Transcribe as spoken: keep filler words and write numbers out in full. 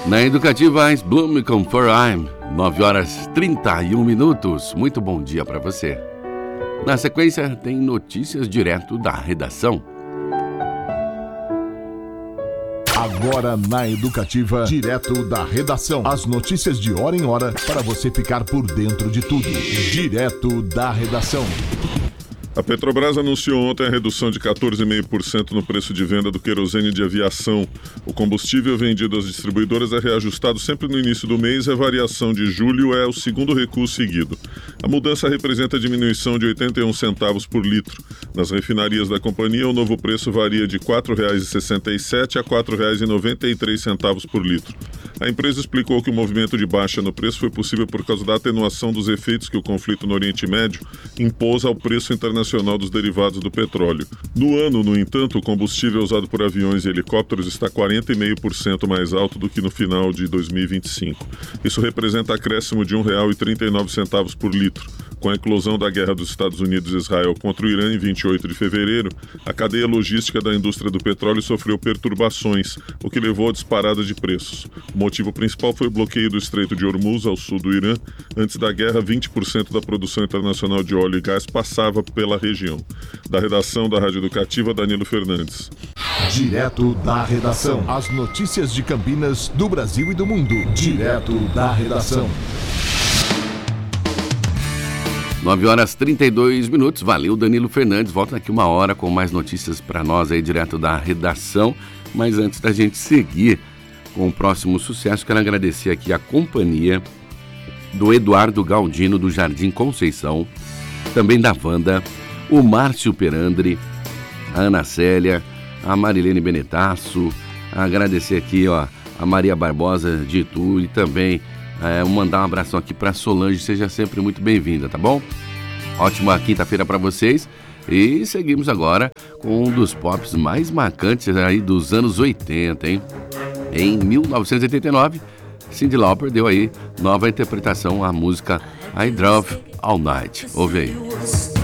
Na Educativa Ice Bloom com Foreign, nove horas e trinta e um minutos. Muito bom dia para você. Na sequência, tem notícias direto da redação. Agora na Educativa, direto da redação. As notícias de hora em hora para você ficar por dentro de tudo. Direto da redação. A Petrobras anunciou ontem a redução de quatorze vírgula cinco por cento no preço de venda do querosene de aviação. O combustível vendido às distribuidoras é reajustado sempre no início do mês e a variação de julho é o segundo recuo seguido. A mudança representa a diminuição de oitenta e um centavos por litro. Nas refinarias da companhia, o novo preço varia de quatro reais e sessenta e sete centavos a quatro reais e noventa e três centavos por litro. A empresa explicou que o movimento de baixa no preço foi possível por causa da atenuação dos efeitos que o conflito no Oriente Médio impôs ao preço internacional dos derivados do petróleo. No ano, no entanto, o combustível usado por aviões e helicópteros está quarenta vírgula cinco por cento mais alto do que no final de dois mil e vinte e cinco. Isso representa acréscimo de um real e trinta e nove centavos por litro. Com a eclosão da guerra dos Estados Unidos e Israel contra o Irã em vinte e oito de fevereiro, a cadeia logística da indústria do petróleo sofreu perturbações, o que levou à disparada de preços. O motivo principal foi o bloqueio do Estreito de Hormuz ao sul do Irã. Antes da guerra, vinte por cento da produção internacional de óleo e gás passava pela região. Da redação da Rádio Educativa, Danilo Fernandes. Direto da redação. As notícias de Campinas, do Brasil e do mundo. Direto da redação. nove horas e trinta e dois minutos. Valeu, Danilo Fernandes. Volta daqui uma hora com mais notícias para nós aí direto da redação. Mas antes da gente seguir com o próximo sucesso, quero agradecer aqui a companhia do Eduardo Galdino do Jardim Conceição, também da Wanda, o Márcio Perandre, a Ana Célia, a Marilene Benetasso, agradecer aqui ó, a Maria Barbosa de Itu e também é, mandar um abração aqui para Solange, seja sempre muito bem-vinda, tá bom? Ótima quinta-feira para vocês e seguimos agora com um dos pops mais marcantes aí dos anos oitenta, hein? Em mil novecentos e oitenta e nove, Cyndi Lauper deu aí nova interpretação à música I Drove All Night. Ouve aí.